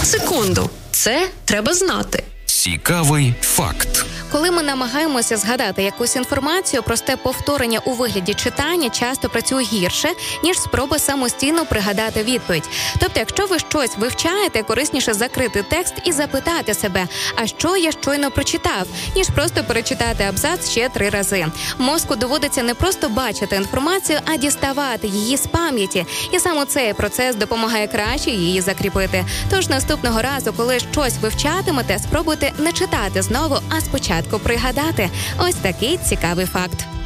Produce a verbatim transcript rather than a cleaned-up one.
Секунду, це треба знати. Цікавий факт. Коли ми намагаємося згадати якусь інформацію, просте повторення у вигляді читання часто працює гірше, ніж спроба самостійно пригадати відповідь. Тобто, якщо ви щось вивчаєте, корисніше закрити текст і запитати себе, а що я щойно прочитав, ніж просто перечитати абзац ще три рази. Мозку доводиться не просто бачити інформацію, а діставати її з пам'яті. І саме цей процес допомагає краще її закріпити. Тож наступного разу, коли щось вивчатимете, спробуйте не читати знову, а спочатку пригадати. Ось такий цікавий факт.